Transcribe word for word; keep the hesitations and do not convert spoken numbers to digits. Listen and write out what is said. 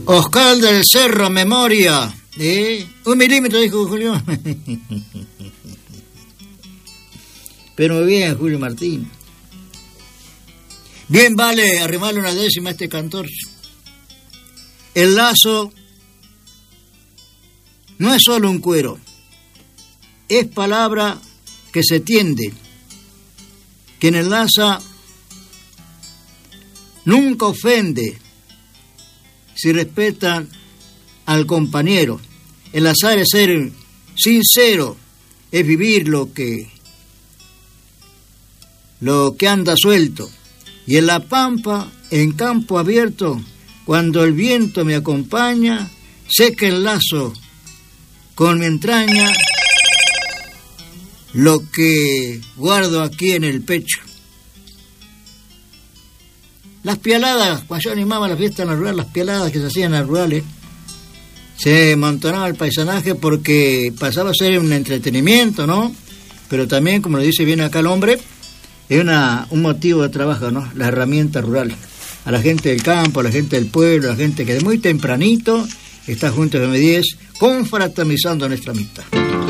Oscar del Cerro, memoria. ¿Eh? Un milímetro, dijo Julio. Pero bien, Julio Martín. Bien vale arrimarle una décima a este cantor. El lazo no es solo un cuero, es palabra que se tiende. Quien enlaza nunca ofende si respetan al compañero. Enlazar es ser sincero, es vivir lo que, lo que anda suelto. Y en la pampa, en campo abierto, cuando el viento me acompaña, sé que enlazo con mi entraña lo que guardo aquí en el pecho. Las pialadas, cuando yo animaba la fiesta en la rural, las pialadas que se hacían en las rurales, se amontonaba el paisanaje porque pasaba a ser un entretenimiento, ¿no? Pero también, como lo dice bien acá el hombre, es una, un motivo de trabajo, ¿no? Las herramientas rurales. A la gente del campo, a la gente del pueblo, a la gente que de muy tempranito está junto a M diez confraternizando nuestra amistad.